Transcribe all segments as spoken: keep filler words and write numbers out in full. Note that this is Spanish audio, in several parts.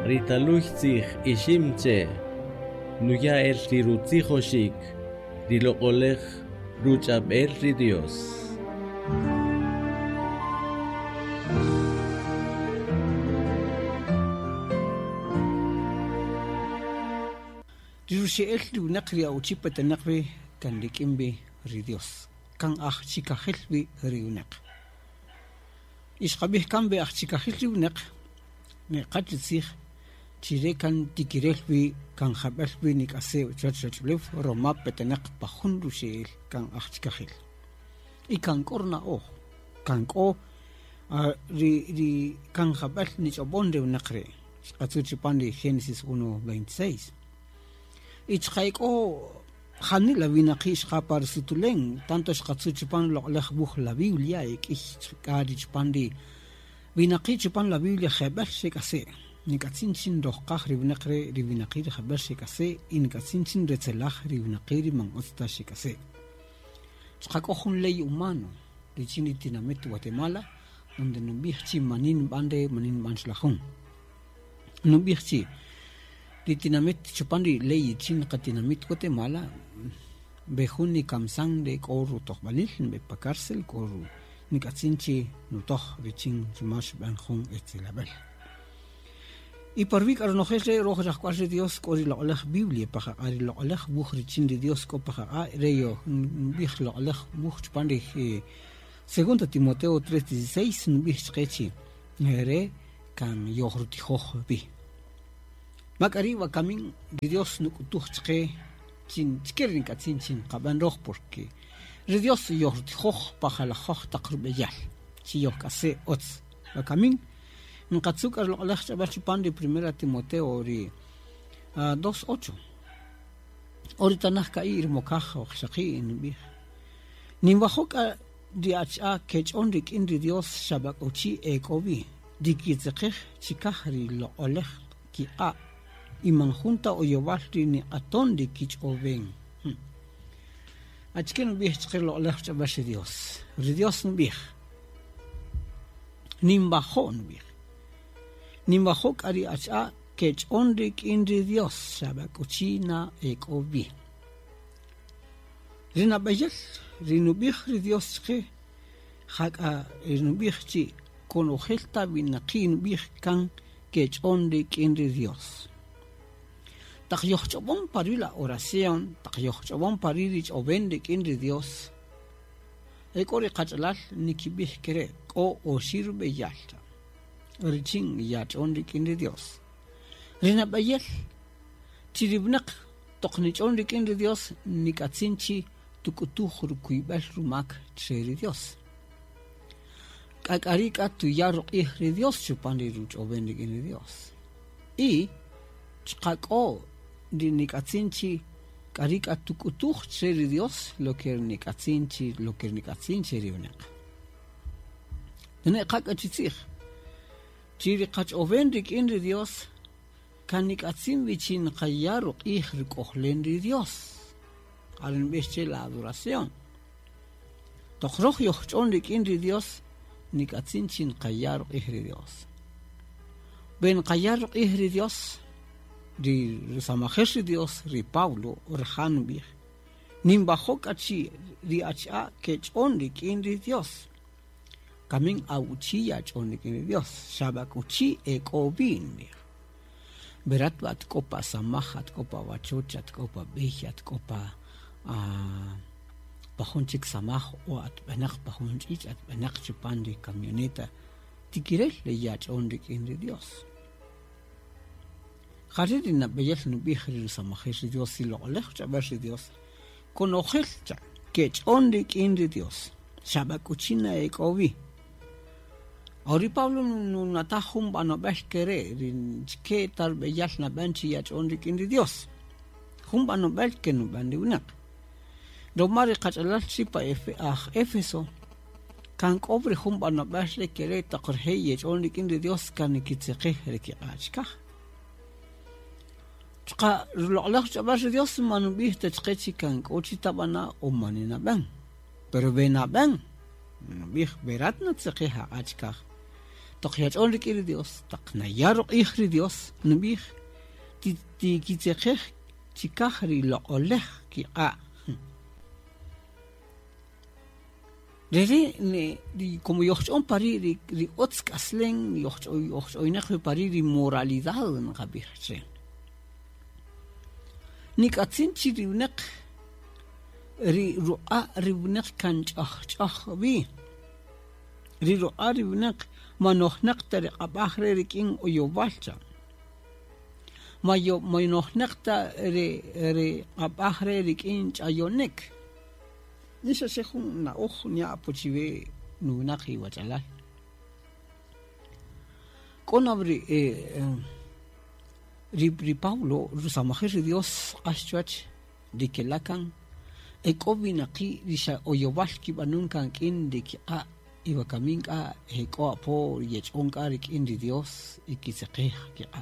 Ritaluchzich ishimche, nuya el tirutzijoshik, rilokolej ruchab el Dios. Dirushi el lunakri au chipet nakri kan likimbi ridios. Kan ach chikahilbi riunak. Ishqabih kan be ach chikahilbi unak. Ne qatlitsich chire kan tikirelbi kan khabelbi nik ase chachachblef roma petenak pahundu shil kan ach chikahil. I kan korna o kan ko ri ri kan khabel ni chobonde unakre. Qatsuchi pandi Génesis uno veintiséis. Ichqaiko khani la vinaqish qapar situlen tanto shqatsuchipan lo lehbuh la Biblia ikish qadich pandi vinaqich pan la Biblia khabar shekase nikatsinchin doqah ribnaqre ribnaqir khabar shekase inikatsinchin retselach ribnaqir man osta shekase shqako khun ley humano de chinitinamit Guatemala donde no bichi manin bande manin manslahun no bichi Litinamit chupandi ley chin katinamit Guatemala behun ni kamsang de koru tohbalil be pakarsel koru ni katsinchi no toh rechin chumash banjun etzelabel. Y por vik arnojese rojas quasi Dios kori lo Allah Biblia paja ari lo Allah buch rechin de Dios ko paja a reyo bich lo Allah buch chupandi segunda Timoteo tres dieciséis no bich chechi re kan yohruti hoh bi. Makari wa kamin Dios no kutuchke chin chkerin katsin chin qaban roh porque Dios yortijoj pajalajoj taqrubeyal si yo kase ots wa kamin nqatsuk ar Allah chabal chupandi primera Timoteo ori dos ocho ori tanah kai irmokaj o xaqi in bi nimbajoka di acha kechon dik in Dios shabak ochi ekobi dikitzekh chikahri lo oleh ki a iman junta o yobalti ni aton de kich oven. Achken bih chqirlo Allah chabash Dios. Dios bih. Nimbahon bih. Nimbahok ari acha kech ondik in Dios shabakuchina ek obi. Rina bayel rinubih Dios chqe hak a rinubih chi kon ojelta binaqin bih kan kech ondik in Dios. Takyochobon pari la oración, takyochobon pari rich obendik in Dios. Ekori kachalal nikibih kere o osirbe yalta. Riching yach ondik in Dios. Rina bayel tiribnak toknich ondik in Dios nikatsinchi tukutuh rukuibel rumak cheri Dios. Kakarika tu yaro ihri Dios chupandi ruch obendik in Dios. Y chqako di nikatsinchi karika tukutuh cheri Dios lo que nikatsinchi lo que nikatsinchi riunak ne qak achitzich chiri qach ovendik in Dios kan nikatsin vichin qayaru ihri kohlen di Dios alen besche la adoración tokhroh yochondik in Dios nikatsinchi qayaru ihri Dios ben qayaru ihri Dios di samajesh Dios ri Paulo orhanbih nimbajok achi ri acha kechondik in Dios kamin auchi achondik in Dios shabakuchi ekobin berat bat kopa samahat kopa wachochat kopa bechat kopa a pahonchik samaj o at benach pahonchich at benach chupandi camioneta tikirel le yachondik in Dios Kharidina beyel no bihri samajesh Dios lo oleh chabash Dios con ojelcha kech ondik in Dios shabakuchina ekobi Ori Pablo no natahum bano belkere rin ke tar beyel na benchi yach ondik in Dios hum bano belke no bandi unak do mari qachalal sipa efe ah Efeso kan kobre hum bano besle kere taqrhe yach ondik in Dios kan kitseqe reki achka Chqa Allah chabash Dios manu bih tachqechi kan kochi tabana o manina ban. Pero bena ban. Bih berat na tseqeha achka. toqyach on ri Dios taqna yarq ihri Dios nubih ti ti kitzekh chikahri lo oleh ki a Rere ne di como yochon pari ri ri otsk aslen yoch yoch oinach pari ri moralidad en gabirche Nikatsin chiriunek ri ru'a riunek kan chah chah bi ri ru'a riunek manohnak tari qabahre rikin oyobalcha mayo manohnak tari ri qabahre rikin chayonek Nisha sehun na och nya pochive nunaki wachalai. Konabri eh ri ri Paulo rusamajer Dios ashwach dikelakan ekobinaki risha oyobalki banunkan kin diki a ibakaminka heko apo yechonka rik indi Dios ikisaqeh ki a.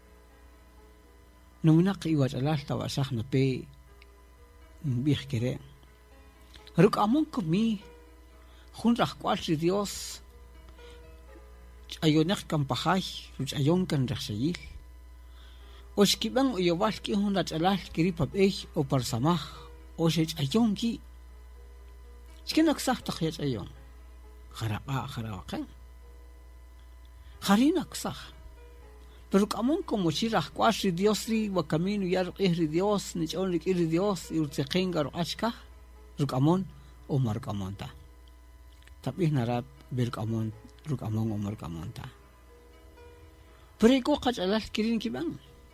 Nunaki wachalal tawasahna pe bihkere Ruk amon kami junrah kwalri Dios ayonek kan pahay ruch ayon kan raksayil oshkibang uyawal ki hunrat alal kiripab eh o parsamah oshech ayon ki shkinak sah takyach ayon kharaqa kharaqa kharinak sah pero amon como shirah kwalri Dios ri wa camino yar ihri Dios nich onlik ihri Dios yurtseqingar ashka Rukamon o markamonta. Tapi narap berkamon rukamon o markamonta. Preko kajalal kirin kibang.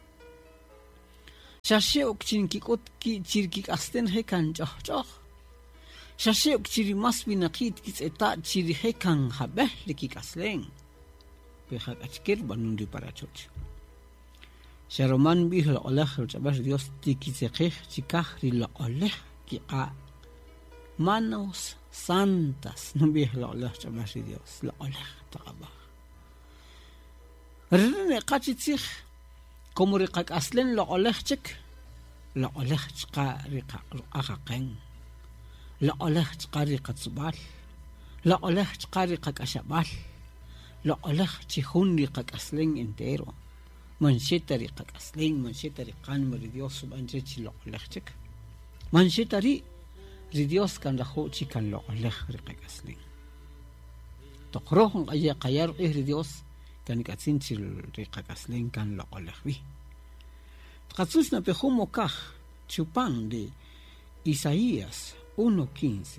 Shashe ok chin kikot ki chirkik asten hekan choh choh. Shashe ok chiri mas binakit kits eta chiri hekan habeh likik asleng. Pehak achkir banundi para choch. Sharoman bihla olah rucabash Dios tikitsekeh chikah rila oleh ki a manos santas nubih la Allah chamashi Dios la Allah taqaba rene qachitsih como riqak aslen la Allah chik la Allah chqa riqa aqaqan la Allah chqa riqa tsbal la Allah chqa riqa kashabal la Allah chihun riqa aslen entero manshita riqa aslen manshita riqan mar Dios subhanahu la Allah chik manshita ri Ri Dios kan raho chikan lo oleh riqak asling. Tokrohong aya qayar eh ri Dios kan ikatsin chil riqak asling kan lo oleh wi. Tqatsus na pehumo kah chupan de Isaías uno quince.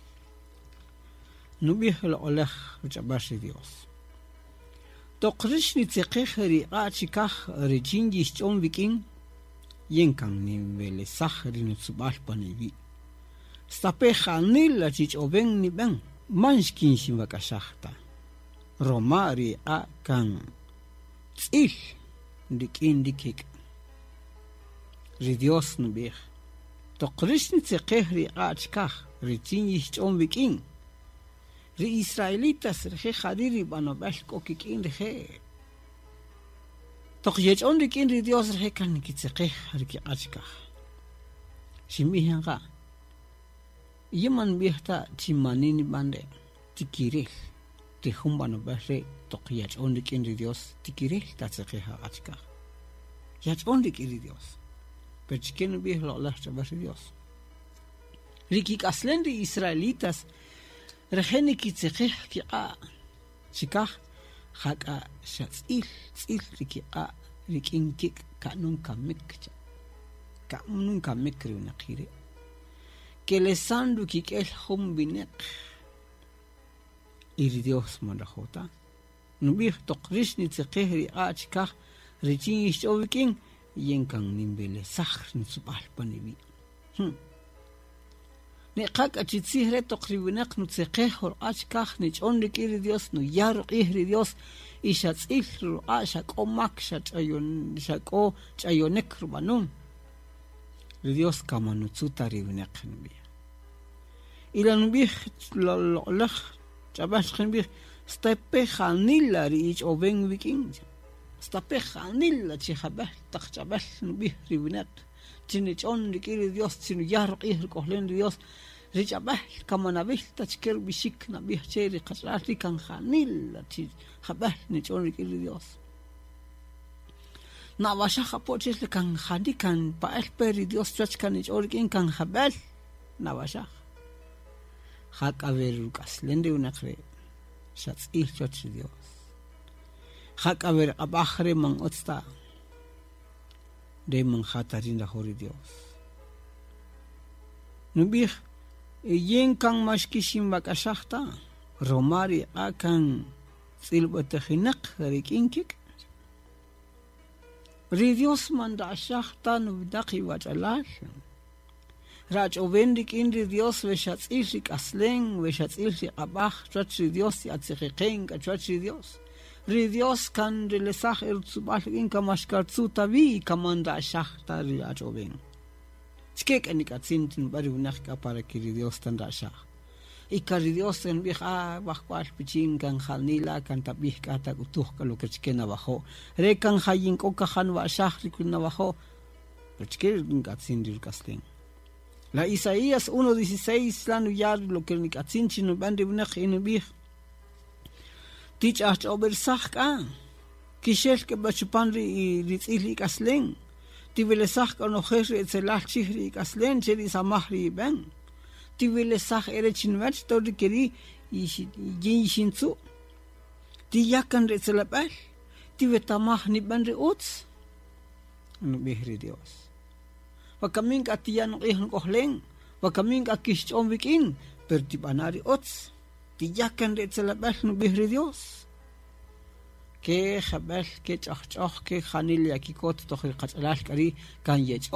Nubih lo oleh richabash ri Dios. Tokrish ni tseqeh ri achikah ri chingis chon viking yenkan ni vele sah ri nutsubal panevi. Stapeja nila chich oben ni ben manshkin shimakashachta romari a kan tsil dikin dikik ri Dios nubih toqrishni tseqehri achkah ri chinyish chon vikin ri israelitas ri khadiri banobal kokikin ri toqyech on dikin ri Dios ri kan kitseqeh ri achkah shimihenga Yaman bihta chimanini bande tikiril tihumbano bahre toqyach ondik in Dios tikiril tatseqeha achka yach ondik in Dios perchiken bih lo Allah tabar Dios riki aslen de israelitas reheni kitseqeh ki a chikah haqa shatzil tsil riki a rikin kik kanun kamik kanun kamik runaqire que le sandu ki kel humbinek iri Dios mandahota nubih toqrishni tseqehri achkah richin ishtovikin yenkan nimbele sakhr nitsubal panibi hm ne qak achitsihre toqribinak nutseqehor achkah nichondik iri Dios nu yar iri Dios ishatzil asha qomak shachayon shako chayonek rubanum Dios kamanu tsutari vinaqnbi ilan bih lollah chabash khnbi stape khanilla rich oben viking stape khanilla chi khabah taqchabal bih rivinaq chinich on dikir Dios chin yar qih kohlen Dios Richabah kamanabil tachker bishik na bihcheri qasrati kan khanil ti khabah ni chonri ki Dios. Na washa khapoches le kan khadi kan pa esperi Dios chach kan ich orgin kan khabal na washa. Khak aver kas lende unakre shatz ich chach Dios. Khak aver abakhre man otsta de man khatarin da hori Dios. Nubih yen kan mashkishim bakashachta romari akan silbatakhinak rikinkik Ridios man da shachta nubdaqi wajalash raj ovendik in Dios veshatz ilsik asleng veshatz ilsik abach trach Dios yatsikheng trach Dios Ridios kan relesach er zubach in kamashkartsu tavi kamanda shachta raj oven Skek en ik atzinten bari unach kapara kiri Dios tan rasha. Ikari Dios en biha bakwas pichin kan khalnila kan tabih kata utuh kalau kechkena bajo. Re kan hayin ko kahan wa shahri kunna bajo. Kechker ngatzin dir kasling. La Isaías uno dieciséis lanu yar lo que nik atzinchen bande unach in bih. Tich ach ober sach ka. Kishel ke bachupan ri rizili kasling. Ti wille sach kan nog eens het zelach chihri kaslen cheri samahri ben ti wille sach ere chinwat to de keri yin shinzu ti yakan re zelabal ti vetamah ni ban re uts no behri Dios wa kaming atiyan ihn kohleng wa kaming akish omwikin per ti banari uts ti yakan re zelabal no behri Dios ke khabal ke chachach ke khanil yakikot to khil qatlal kari kan yech